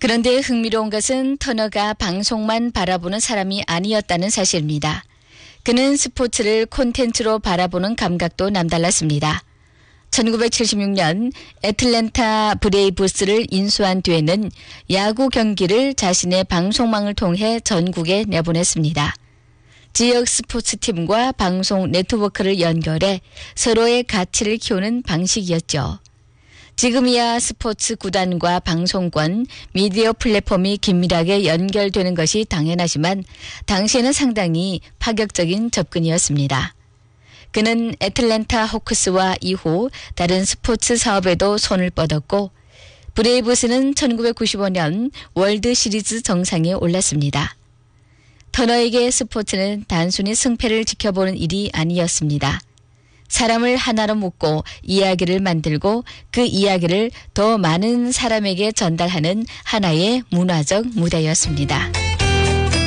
그런데 흥미로운 것은 터너가 방송만 바라보는 사람이 아니었다는 사실입니다. 그는 스포츠를 콘텐츠로 바라보는 감각도 남달랐습니다. 1976년 애틀랜타 브레이브스를 인수한 뒤에는 야구 경기를 자신의 방송망을 통해 전국에 내보냈습니다. 지역 스포츠팀과 방송 네트워크를 연결해 서로의 가치를 키우는 방식이었죠. 지금이야 스포츠 구단과 방송권, 미디어 플랫폼이 긴밀하게 연결되는 것이 당연하지만 당시에는 상당히 파격적인 접근이었습니다. 그는 애틀랜타 호크스와 이후 다른 스포츠 사업에도 손을 뻗었고 브레이브스는 1995년 월드 시리즈 정상에 올랐습니다. 터너에게 스포츠는 단순히 승패를 지켜보는 일이 아니었습니다. 사람을 하나로 묶고 이야기를 만들고 그 이야기를 더 많은 사람에게 전달하는 하나의 문화적 무대였습니다.